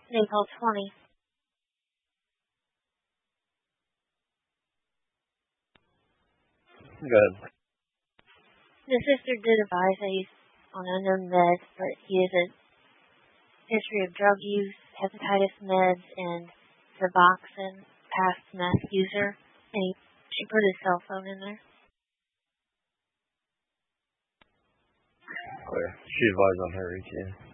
April 20. Good. The sister did advise that he's on unknown meds, but he has a history of drug use, hepatitis meds, and Suboxone, past meth user, and she put his cell phone in there. Clear. She advised on her ETA.